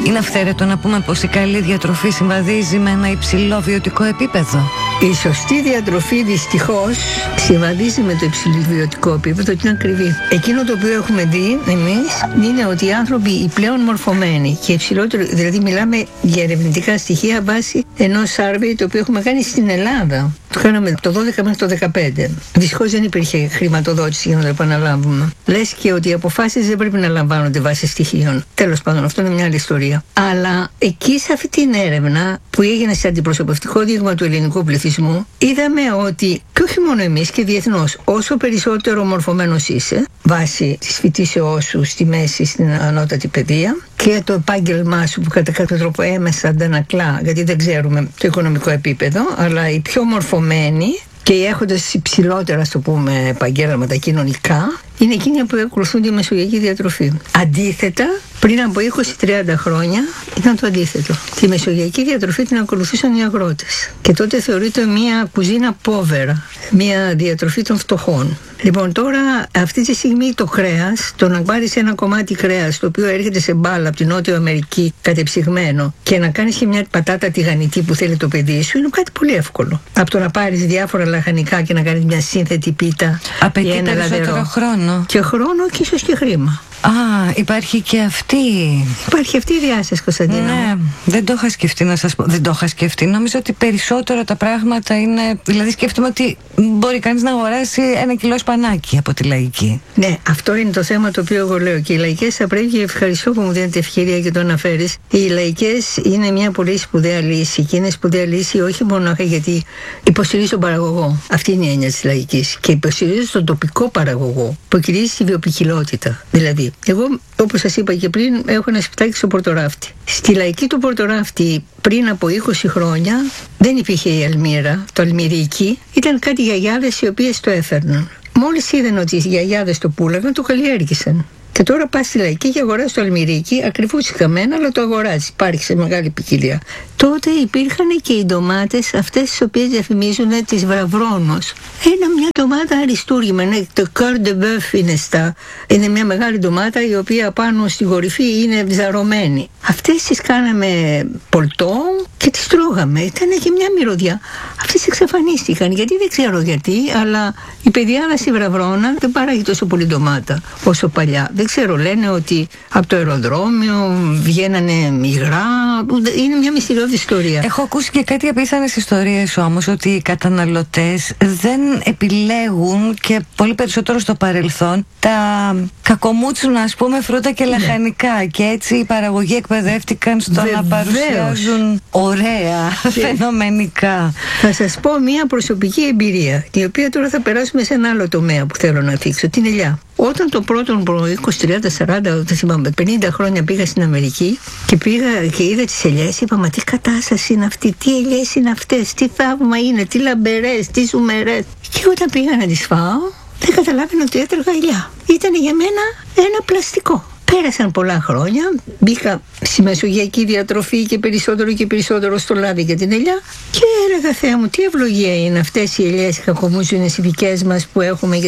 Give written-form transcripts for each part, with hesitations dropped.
Είναι αυθαίρετο να πούμε πως η καλή διατροφή συμβαδίζει με ένα υψηλό βιωτικό επίπεδο? Η σωστή διατροφή δυστυχώς συμβαδίζει με το υψηλό βιωτικό επίπεδο και είναι ακριβή. Εκείνο το οποίο έχουμε δει εμείς είναι ότι οι άνθρωποι οι πλέον μορφωμένοι και υψηλότερο, δηλαδή μιλάμε για ερευνητικά στοιχεία βάσει ενός survey το οποίο έχουμε κάνει στην Ελλάδα. Το κάναμε το 12 μέχρι το 15. Δυστυχώς δεν υπήρχε χρηματοδότηση για να το επαναλάβουμε. Λες και ότι οι αποφάσεις δεν πρέπει να λαμβάνονται βάσει στοιχείων. Τέλος πάντων, αυτό είναι μια άλλη ιστορία. Αλλά εκεί σε αυτή την έρευνα που έγινε σε αντιπροσωπευτικό δείγμα του ελληνικού πληθυσμού, είδαμε ότι και όχι μόνο εμείς και διεθνώς, όσο περισσότερο μορφωμένος είσαι, βάσει της φοιτήσεώς σου στη μέση, στην ανώτατη παιδεία, και το επάγγελμά σου που κατά κάποιο τρόπο έμεσα αντανακλά, γιατί δεν ξέρουμε το οικονομικό επίπεδο, αλλά οι πιο μορφωμένοι και οι έχοντας υψηλότερα, στο πούμε, επαγγέλματα κοινωνικά, είναι εκείνοι που ακολουθούν τη μεσογειακή διατροφή. Αντίθετα, πριν από 20-30 χρόνια ήταν το αντίθετο. Τη μεσογειακή διατροφή την ακολουθούσαν οι αγρότες. Και τότε θεωρείται μια κουζίνα πόβερα, μια διατροφή των φτωχών. Λοιπόν, τώρα αυτή τη στιγμή το κρέας, το να πάρεις ένα κομμάτι κρέας το οποίο έρχεται σε μπάλα από την Νότια Αμερική κατεψυγμένο και να κάνεις και μια πατάτα τηγανιτή που θέλει το παιδί σου, είναι κάτι πολύ εύκολο. Από το να πάρεις διάφορα λαχανικά και να κάνεις μια σύνθετη πίτα. Απαιτεί περισσότερο χρόνο. Και χρόνο και ίσως και χρήμα. Α, υπάρχει και αυτή. Υπάρχει αυτή η διάσταση, Κωνσταντίνα. Ναι, δεν το είχα σκεφτεί να σας πω. Δεν το είχα σκεφτεί. Νομίζω ότι περισσότερο τα πράγματα είναι. Δηλαδή, σκέφτομαι ότι μπορεί κανείς να αγοράσει 1 κιλό σπανάκι από τη λαϊκή. Ναι, αυτό είναι το θέμα το οποίο εγώ λέω. Και οι λαϊκές θα πρέπει, ευχαριστώ που μου δίνετε ευκαιρία και το αναφέρεις. Οι λαϊκές είναι μια πολύ σπουδαία λύση. Και είναι σπουδαία λύση όχι μόνο γιατί υποστηρίζει τον παραγωγό. Αυτή είναι η έννοια της λαϊκής. Και υποστηρίζει τον τοπικό παραγωγό που κυρίζει τη βιοποικιλότητα. Δηλαδή, εγώ, όπως σας είπα και πριν, έχω ένα σπιτάκι στο Πορτοράφτη. Στη λαϊκή του Πορτοράφτη, πριν από 20 χρόνια, δεν υπήρχε η αλμύρα, το αλμυρίκι. Ήταν κάτι γιαγιάδες οι οποίες το έφερναν. Μόλις είδαν ότι οι γιαγιάδες το πουλάγαν, το καλλιέργησαν. Και τώρα πας στη λαϊκή και αγοράζεις το αλμυρίκι, ακριβώς χαμένα, αλλά το αγοράζεις. Υπάρχει σε μεγάλη ποικιλία. Τότε υπήρχαν και οι ντομάτες, αυτές τις οποίες διαφημίζουν τις Βραβρόνος. Μια ντομάτα αριστούργημα, το cœur de bœuf είναι μια μεγάλη ντομάτα η οποία πάνω στην κορυφή είναι ζαρωμένη. Αυτές τις κάναμε πολτό και τις τρώγαμε. Ήταν και μια μυρωδιά. Αυτές εξαφανίστηκαν, γιατί δεν ξέρω γιατί, αλλά η παιδιάδα στη Βραβρώνα δεν παράγει τόσο πολύ ντομάτα όσο παλιά. Δεν ξέρω, λένε ότι από το αεροδρόμιο βγαίνανε υγρά. Είναι μια μυστηριώδη ιστορία. Έχω ακούσει και κάτι απίθανες ιστορίες όμως, ότι οι καταναλωτές δεν επιλέγουν, και πολύ περισσότερο στο παρελθόν, τα κακομούτσουνα, ας πούμε, φρούτα και λαχανικά. Και έτσι οι παραγωγοί εκπαιδεύτηκαν στο να παρουσιάζουν ωραία, φαινομενικά. Θα σας πω μια προσωπική εμπειρία, η οποία τώρα θα περάσουμε σε ένα άλλο τομέα που θέλω να θίξω, την ελιά. Όταν το πρώτο 20, 30, 40, δεν θυμάμαι, 50 χρόνια πήγα στην Αμερική και πήγα και είδα τις ελιές, είπα, μα τι κατάσταση είναι αυτή, τι ελιές είναι αυτές, τι θαύμα είναι, τι λαμπερές, τι ζουμερές. Και όταν πήγα να τις φάω, δεν καταλάβαινα ότι έτρωγα ελιά. Ήταν για μένα ένα πλαστικό. Πέρασαν πολλά χρόνια, μπήκα στη μεσογειακή διατροφή και περισσότερο στο λάδι για την ελιά και έλεγα, Θεέ μου, τι ευλογία είναι αυτές οι ελιές οι κακομούτσουνες οι δικές μας που έχουμε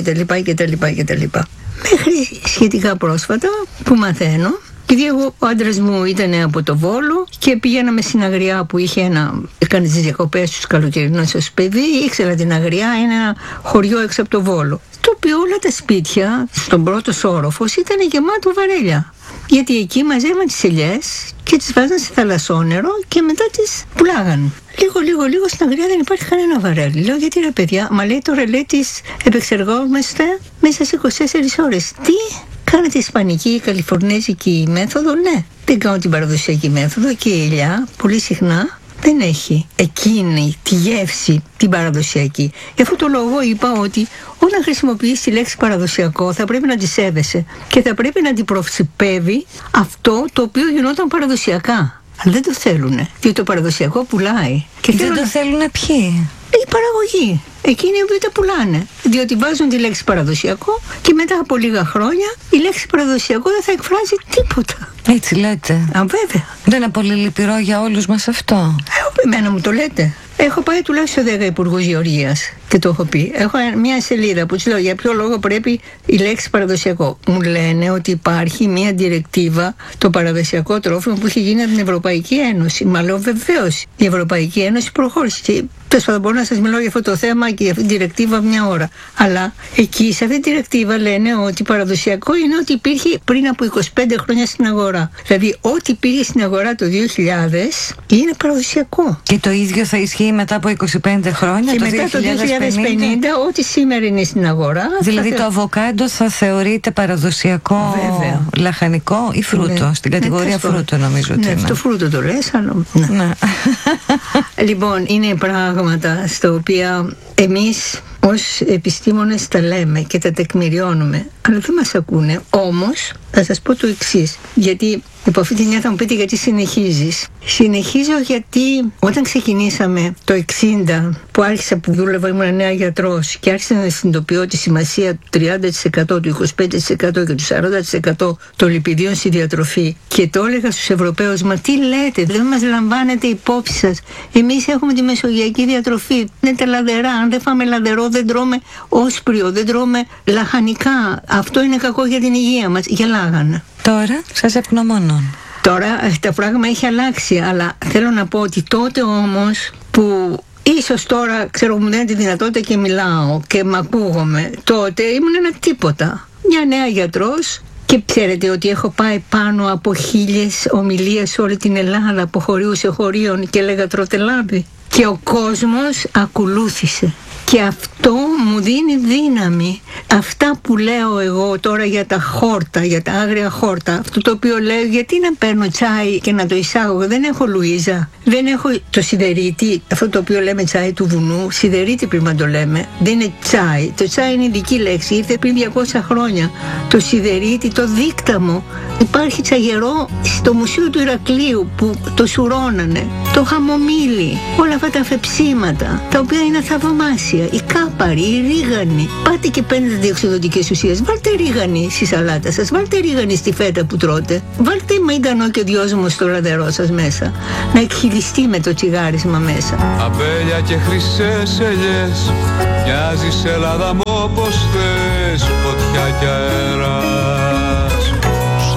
κτλ. Μέχρι σχετικά πρόσφατα που μαθαίνω, επειδή εγώ, ο άντρας μου ήταν από το Βόλο και πηγαίναμε στην Αγριά που έκανε τις διακοπές τους καλοκαιρινές ως παιδί, ήξερα την Αγριά, είναι ένα χωριό έξω από το Βόλο, το οποίο όλα τα σπίτια στον πρώτος όροφος ήταν γεμάτο βαρέλια. Γιατί εκεί μαζεύαν τις ελιές και τις βάζαν σε θαλασσόνερο και μετά τις πουλάγαν. Λίγο στην Αγριά δεν υπάρχει κανένα βαρέλι. Λέω, γιατί ρε παιδιά, μα λέει τώρα, λέει, τις επεξεργόμαστε μέσα σε 24 ώρες. Τι? Κάνετε ισπανική ή καλιφορνέζικη μέθοδο? Ναι, δεν κάνω την παραδοσιακή μέθοδο και η ελιά πολύ συχνά δεν έχει εκείνη τη γεύση την παραδοσιακή. Γι' αυτό το λόγο είπα ότι όταν χρησιμοποιείς τη λέξη παραδοσιακό θα πρέπει να τη σέβεσαι και θα πρέπει να την προσυπεύει αυτό το οποίο γινόταν παραδοσιακά. Αλλά δεν το θέλουνε, διότι το παραδοσιακό πουλάει. Και δεν το θέλουνε ποιοι? Η παραγωγή. Εκείνοι που τα πουλάνε. Διότι βάζουν τη λέξη παραδοσιακό και μετά από λίγα χρόνια η λέξη παραδοσιακό δεν θα εκφράζει τίποτα. Έτσι λέτε? Α, βέβαια. Δεν είναι πολύ λυπηρό για όλους μας αυτό? Εμένα μου το λέτε. Έχω πάει τουλάχιστον 10 υπουργούς γεωργίας. και το έχω πει. Έχω μια σελίδα που τους λέω για ποιο λόγο πρέπει η λέξη παραδοσιακό. Μου λένε ότι υπάρχει μια διρεκτίβα, το παραδοσιακό τρόφιμο, που έχει γίνει από την Ευρωπαϊκή Ένωση. Μα λέω βεβαίως, η Ευρωπαϊκή Ένωση προχώρησε. Τέλος πάντων, μπορώ να σας μιλάω για αυτό το θέμα και για αυτή τη διρεκτίβα μια ώρα. Αλλά εκεί, σε αυτή τη διρεκτίβα, λένε ότι παραδοσιακό είναι ότι υπήρχε πριν από 25 χρόνια στην αγορά. Δηλαδή, ό,τι υπήρχε στην αγορά το 2000 είναι παραδοσιακό. Και το ίδιο θα ισχύει μετά από 25 χρόνια, και το μετά 2050. Το 2050, ό,τι σήμερα είναι στην αγορά. Δηλαδή, το αβοκάντο θα θεωρείται παραδοσιακό, βέβαια, λαχανικό ή φρούτο. Ναι. Στην κατηγορία φρούτο, νομίζω ότι είναι. Το φρούτο το λες, αλλά. Ναι. Λοιπόν, είναι πράγματα στα οποία εμείς ως επιστήμονες τα λέμε και τα τεκμηριώνουμε, αλλά δεν μας ακούνε. Όμως θα σας πω το εξής, γιατί υπό αυτή την έννοια θα μου πείτε γιατί συνεχίζεις. Συνεχίζω γιατί όταν ξεκινήσαμε το 60, που άρχισα που δούλευα, ήμουν νέα γιατρός και άρχισα να συνειδητοποιώ τη σημασία του 30%, του 25% και του 40% των λιπηδίων στη διατροφή, και το έλεγα στους Ευρωπαίους, μα τι λέτε, δεν μας λαμβάνετε υπόψη σας. Εμείς έχουμε τη μεσογειακή διατροφή, είναι τα λαδερά, αν δεν φάμε λαδερό δεν τρώμε όσπριο, δεν τρώμε λαχανικά, αυτό είναι κακό για την υγεία μας. Γελάγανε. Τώρα σας ευγνωμονώ. Τώρα τα πράγματα έχει αλλάξει, αλλά θέλω να πω ότι τότε όμως που ίσως τώρα ξέρω μου δίνει τη δυνατότητα και μιλάω και μ' ακούγομαι, τότε ήμουν ένα τίποτα, μια νέα γιατρός. Και ξέρετε ότι έχω πάει πάνω από 1000 ομιλίες σε όλη την Ελλάδα, από χωρίου σε χωρίων, και έλεγα τρώτε λάδι. Και ο κόσμος ακολούθησε. Και αυτό μου δίνει δύναμη. Αυτά που λέω εγώ τώρα για τα χόρτα, για τα άγρια χόρτα, αυτό το οποίο λέω, γιατί να παίρνω τσάι και να το εισάγω. Δεν έχω Λουίζα, δεν έχω το σιδερίτι, αυτό το οποίο λέμε τσάι του βουνού. Σιδερίτι πρέπει να το λέμε, δεν είναι τσάι. Το τσάι είναι ειδική λέξη, ήρθε πριν 200 χρόνια. Το σιδερίτι, το δίκταμο. Υπάρχει τσαγερό στο Μουσείο του Ηρακλείου που το σουρώνανε. Το χαμομήλι, όλα αυτά τα φεψίματα, τα οποία είναι θαυμάσια. Η κάπαρη, η ρίγανη. Πάτε και παίρνετε διοξειδωτικές ουσίες. Βάλτε ρίγανη στη σαλάτα σας. Βάλτε ρίγανη στη φέτα που τρώτε. Βάλτε μαΐντανο και δυόσμο στο λαδερό σας μέσα. Να εκχυλιστεί με το τσιγάρισμα μέσα. Αμπέλια και χρυσές ελιές, μοιάζεις Ελλάδα μου όπως θες, φωτιά και αέρα.